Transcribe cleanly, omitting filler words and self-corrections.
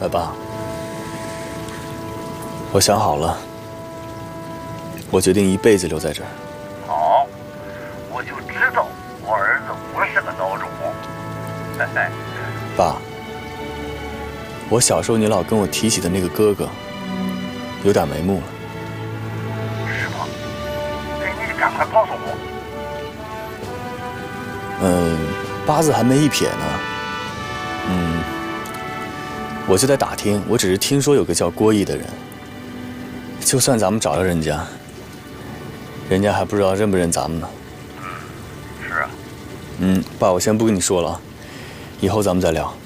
爸，我想好了，我决定一辈子留在这儿。 好，我就知道我儿子不是个孬种。嘿嘿， 爸，我小时候你老跟我提起的那个哥哥，有点眉目了。 是吗？你赶快告诉我。 八字还没一撇呢。我就在打听，我只是听说有个叫郭毅的人。就算咱们找到人家，人家还不知道认不认咱们呢。 是啊。 爸，我先不跟你说了啊，以后咱们再聊。